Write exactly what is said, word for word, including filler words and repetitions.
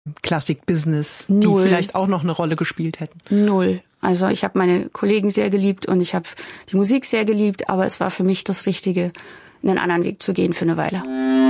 Klassik-Business, die Null. vielleicht auch noch eine Rolle gespielt hätten? Null. Also ich habe meine Kollegen sehr geliebt und ich habe die Musik sehr geliebt, aber es war für mich das Richtige, einen anderen Weg zu gehen für eine Weile.